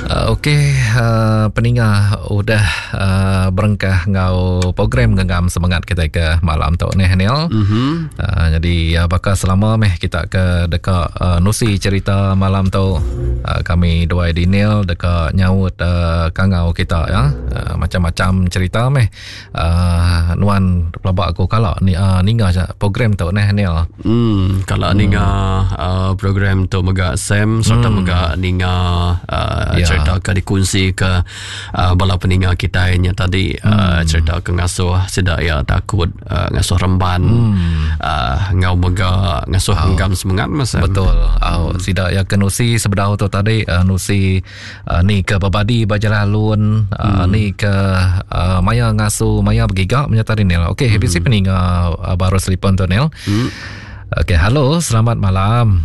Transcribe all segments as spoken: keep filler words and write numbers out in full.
Uh, Okey, uh, pendengar udah uh, berengkah ngau program genggam semangat kita ke malam tu ni Hanil. Mm-hmm. Uh, jadi uh, bakal selama meh kita ke dekat uh, nusi cerita malam tu. Uh, kami dua Daniel dekat nyaut uh, kangau kita ya. Uh, macam-macam cerita meh. Uh, nuan pelabak aku kalau ni uh, ninga program tu ni Hanil. Hmm, kalau hmm. ninga uh, program tu megak Sam serta hmm. megak ninga uh, yeah. cerita ke dikunci ke uh, bala peninga kita yang tadi hmm. uh, cerita ke ngasuh sedak ya takut uh, ngasuh remban hmm. uh, ngau mega ngasuh oh. genggam semangat mas betul au hmm. sedak ya ke nusi sebedah tu tadi uh, nusi uh, ni ke babadi bajalalun uh, hmm. ni ke uh, maya ngasuh maya bergigak menyata Nil. Okey, habis hmm. peninga uh, baru selipon tu Nil. Hmm. Okey, halo, selamat malam.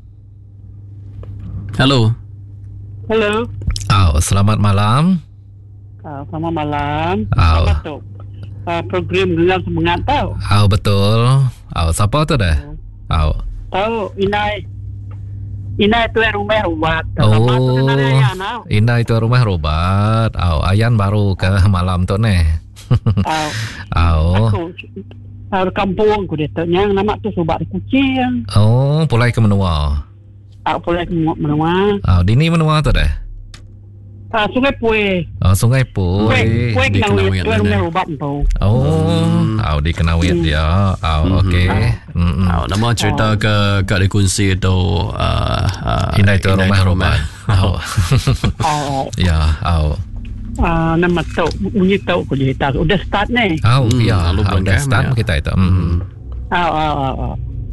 Halo. Halo. Oh, selamat malam. Uh, selamat malam. Oh. Selamat tu. Uh, program Genggam Semangat tau. Oh, betul. Oh, siapa tu dah? Oh. Tahu, Inai. Inai tu rumah Robat. Oh, Inai tu rumah Robat. Oh, Ayan baru ke malam tu ni. Oh. Oh. Aku uh, kampung aku dia tu. Yang nama tu Sobat Kucing. Oh, pulai ke menua. Aku pulai ke menua. Oh, dini menua tu dah? Ah, Sungai Pui. Oh, Sungai Pui. Pui di Kenawit. Pui rumah Robat tu. Oh, hmm. oh di Kenawit dia. Oh, okey. Hmm. Oh, nama cerita oh. ke kat dikunci tu uh, uh, Inai tu rumah Robat. Oh. Oh. Ya, oh. Ah, nama tu bunyi tu aku cerita. Udah start ni. Oh, hmm, ya. Lalu Udah start ya. kita itu. Hmm. Oh, oh, oh, oh.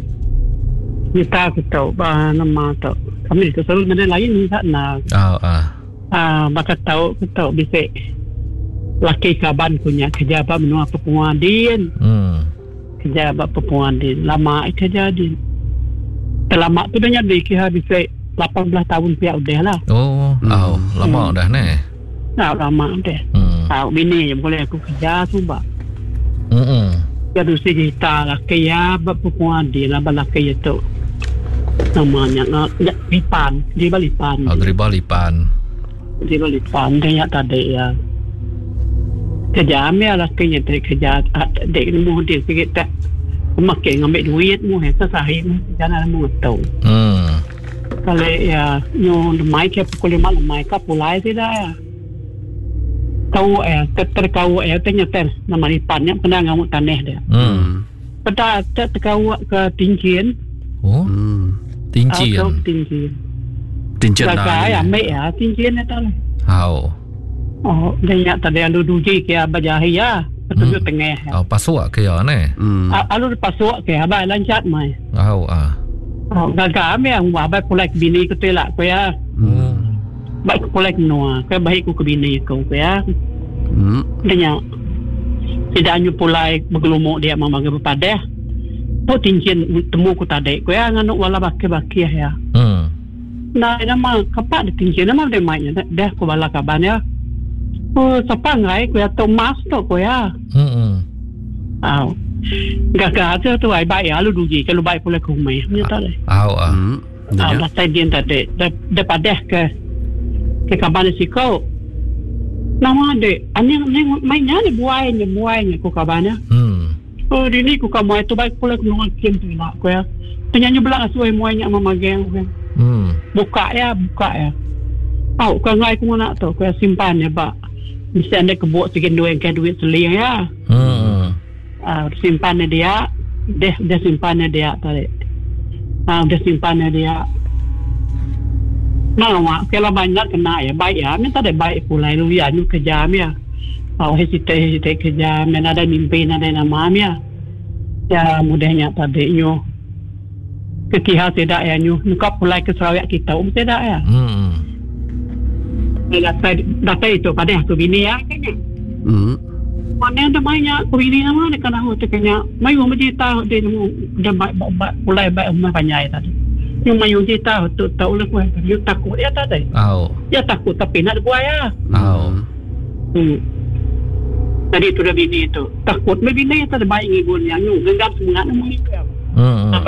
Kita kita bah nama tu. Kami itu selalu mana lain ni tak nak. Oh, ah. Ah, maka tahu tahu bisa laki kaban punya kerja apa menua pepuadin. Hmm. Kerja apa pepuadin lama kerja di. Terlama tu dah jadi kira bisa lapan belas tahun pihak udah lah. Oh, hmm. oh lama hmm. dah ni. Nah, lama dah. Hmm. Ah, bini yang boleh aku kerja tu bah. Hmm. Jadi kita laki ya pepuadin lah laki itu. Namanya nak lipan, di balipan. Oh, di balipan. Di balipan dia tadi ya. Kerja ambil lah kerja dari kerja dek ni mu dia sikit tak makin ngambil duit mu hesa sahih mu jangan mu tahu. Hmm. Kalau ya nyu mai ke pukul lima mai ka pulai tidak ya. Tahu eh terkau eh tanya ter nama lipannya kena ngamuk tanah dia. Hmm. Pada terkau ke Tingkin. Oh. Hmm. Tingkin. Atau Tingkin. Tingkin lah. Jaga ya, mek ya, Tingkin itu lah. How? Oh, dia tadi alu duji ke abajahi ya, betul hmm. tengah. Oh, pasuk ke ya ni? Hmm. Alu pasuk ke abah lancat mai. Oh, ah. Oh, gagal me yang abah pulai ke bini ke telak ko ya. Hmm. Baik pulai ke noa, ke baik ku ke bini ko ko ya. Hmm. Dia tidak nyu pulai bergelumuk dia mama ke bepadah. Po Tingkin temu ku tadi ko ya nganuk wala baki-baki ya. Hmm. Nah, nama kapak di tinggi nama dia mainnya dah ku bala kaban ya. Oh, siapa ngai ku ya Thomas tu ku ya. Hmm. Ah. Gagal tu tu ai baik ya lu duji kalau baik pula ku mai. Ni tak leh. Ah. Ah. Ah, dah tadi tadi dapat dah ke ke kaban si kau. Nama dia ani ni mainnya ni buai ni buai ni ku kabannya. Hmm. Oh, di ni ku kamai tu baik pula ku ngkin tu nak ku ya. Tanya belang suai muainya mama geng ku. Hmm. Buka ya, buka ya. Oh, kau ngai ku nak tu, kau simpan ya, Pak. Mesti anda kebuk sikit duit ke duit seling ya. Hmm. Ah, simpan dia, deh dia simpan dia tadi. Ah, dia simpan dia. Nah, mak, kalau banyak kena ya, baik ya. Minta deh baik pula lu ya, nu kerja ya. Oh, hesite hesite kerja, mana ada mimpi, ada nama ya. Ya, mudahnya tadi nyu. Kekiha tidak ya nyu nuka pulai ke Sarawak kita um tidak ya. Hmm. Data data itu pada aku bini ya kayaknya. Hmm. Mana ada banyak aku bini nama dia kena aku kayaknya. Mayu menjita dia mu dia pulai baik umah banyak tadi. Yang mayu jita tu tahu lah aku dia takut ya tadi. Oh. Ya takut tapi nak buat ya. Oh. Hmm. Tadi itu dah bini itu takut me bini tadi baik ngibun yang nyu genggam semangat mu ni. Hmm.